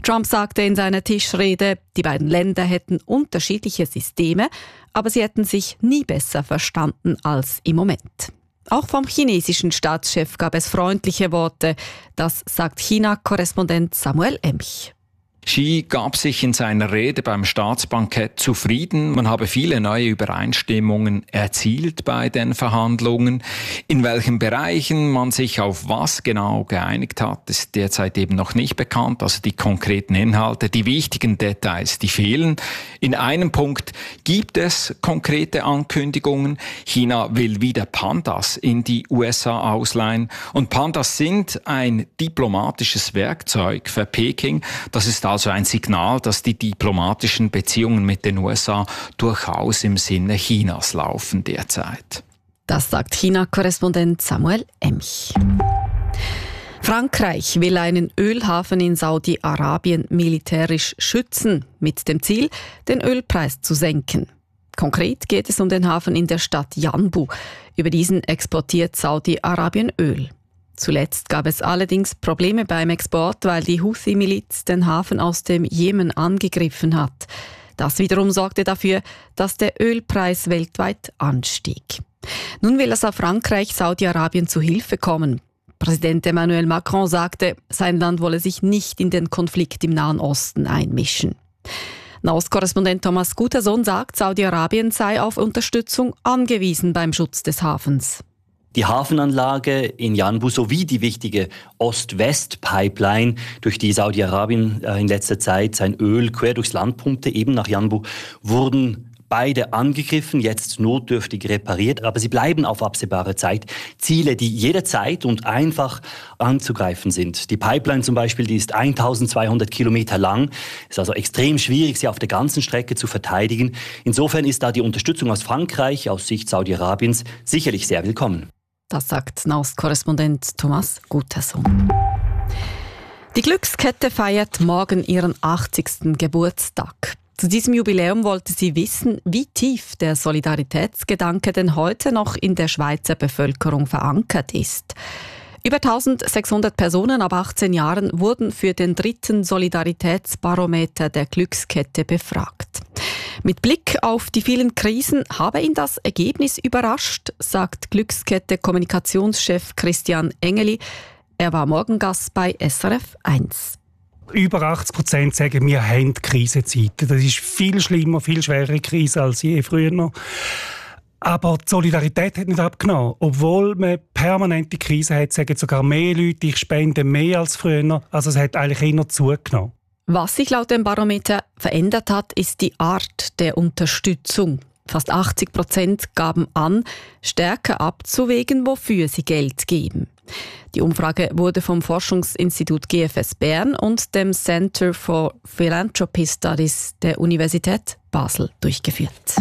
Trump sagte in seiner Tischrede, die beiden Länder hätten unterschiedliche Systeme, aber sie hätten sich nie besser verstanden als im Moment. Auch vom chinesischen Staatschef gab es freundliche Worte. Das sagt China-Korrespondent Samuel Emch. Xi gab sich in seiner Rede beim Staatsbankett zufrieden. Man habe viele neue Übereinstimmungen erzielt bei den Verhandlungen. In welchen Bereichen man sich auf was genau geeinigt hat, ist derzeit eben noch nicht bekannt. Also die konkreten Inhalte, die wichtigen Details, die fehlen. In einem Punkt gibt es konkrete Ankündigungen. China will wieder Pandas in die USA ausleihen. Und Pandas sind ein diplomatisches Werkzeug für Peking. Das ist also ein Signal, dass die diplomatischen Beziehungen mit den USA durchaus im Sinne Chinas laufen derzeit. Das sagt China-Korrespondent Samuel Emch. Frankreich will einen Ölhafen in Saudi-Arabien militärisch schützen, mit dem Ziel, den Ölpreis zu senken. Konkret geht es um den Hafen in der Stadt Yanbu. Über diesen exportiert Saudi-Arabien Öl. Zuletzt gab es allerdings Probleme beim Export, weil die Houthi-Miliz den Hafen aus dem Jemen angegriffen hat. Das wiederum sorgte dafür, dass der Ölpreis weltweit anstieg. Nun will es auf Frankreich Saudi-Arabien zu Hilfe kommen. Präsident Emmanuel Macron sagte, sein Land wolle sich nicht in den Konflikt im Nahen Osten einmischen. Nahostkorrespondent Thomas Gutersohn sagt, Saudi-Arabien sei auf Unterstützung angewiesen beim Schutz des Hafens. Die Hafenanlage in Yanbu sowie die wichtige Ost-West-Pipeline, durch die Saudi-Arabien in letzter Zeit sein Öl quer durchs Land pumpte, eben nach Yanbu, wurden beide angegriffen, jetzt notdürftig repariert, aber sie bleiben auf absehbare Zeit Ziele, die jederzeit und einfach anzugreifen sind. Die Pipeline zum Beispiel, die ist 1200 Kilometer lang, ist also extrem schwierig, sie auf der ganzen Strecke zu verteidigen. Insofern ist da die Unterstützung aus Frankreich, aus Sicht Saudi-Arabiens, sicherlich sehr willkommen. Das sagt Nahostkorrespondent Thomas Gutersohn. Die Glückskette feiert morgen ihren 80. Geburtstag. Zu diesem Jubiläum wollte sie wissen, wie tief der Solidaritätsgedanke denn heute noch in der Schweizer Bevölkerung verankert ist. Über 1600 Personen ab 18 Jahren wurden für den 3. Solidaritätsbarometer der Glückskette befragt. Mit Blick auf die vielen Krisen habe ihn das Ergebnis überrascht, sagt Glückskette-Kommunikationschef Christian Engeli. Er war Morgengast bei SRF 1. Über 80% sagen, wir haben Krisenzeiten. Das ist viel schlimmer, viel schwerere Krise als je früher. Aber die Solidarität hat nicht abgenommen. Obwohl man permanente Krisen hat, sagen sogar mehr Leute, ich spende mehr als früher. Also es hat eigentlich eher zugenommen. Was sich laut dem Barometer verändert hat, ist die Art der Unterstützung. Fast 80% gaben an, stärker abzuwägen, wofür sie Geld geben. Die Umfrage wurde vom Forschungsinstitut GFS Bern und dem Center for Philanthropy Studies der Universität Basel durchgeführt.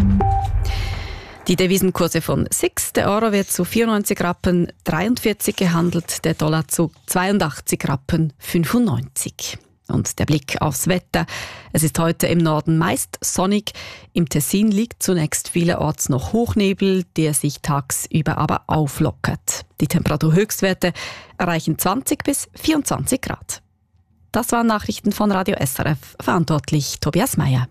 Die Devisenkurse von SIX, der Euro wird zu 94 Rappen 43 gehandelt, der Dollar zu 82 Rappen 95. Und der Blick aufs Wetter. Es ist heute im Norden meist sonnig. Im Tessin liegt zunächst vielerorts noch Hochnebel, der sich tagsüber aber auflockert. Die Temperaturhöchstwerte erreichen 20 bis 24 Grad. Das waren Nachrichten von Radio SRF. Verantwortlich Tobias Meyer.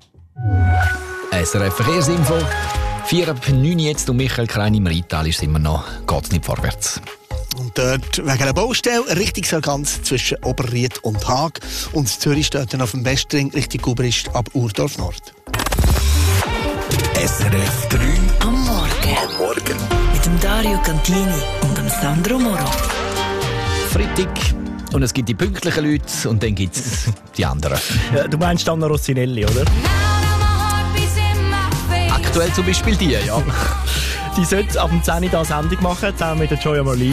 SRF Verkehrsinfo. 4:09 jetzt und Michael Krein im Rheintal ist immer noch, geht's nicht vorwärts. Und dort wegen einer Baustelle Richtungsverganz zwischen Oberried und Haag. Und Zürich steht dann auf dem Westring Richtung Gubrist ab Urdorf Nord. SRF 3 am Morgen. Mit dem Dario Cantini und dem Sandro Moro. Freitag. Und es gibt die pünktlichen Leute und dann gibt es die anderen. Ja, du meinst Anna Rossinelli, oder? Aktuell zum Beispiel die, ja. Die sollte ab dem 10 Uhr eine Sendung machen, zusammen mit der Joya Marlene.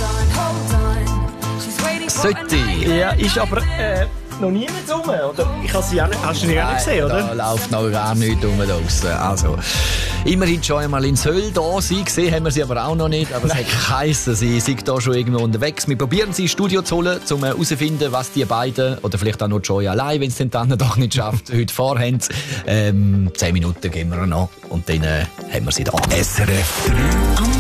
Sollte. Ja, ist aber noch niemand rum, oder? Ich habe sie auch nicht, hast du sie auch nicht gesehen, oder? Da läuft noch gar nichts rum draussen. Also, immerhin Joya Marlene soll da sein, gesehen haben wir sie aber auch noch nicht, aber es hat geheissen, sie sind da schon irgendwo unterwegs. Wir probieren sie ins Studio zu holen, um herauszufinden, was die beiden, oder vielleicht auch noch Joya allein, wenn es den dann doch nicht schafft, heute vorhaben. 10 Minuten geben wir noch und dann haben wir sie da. SRF 3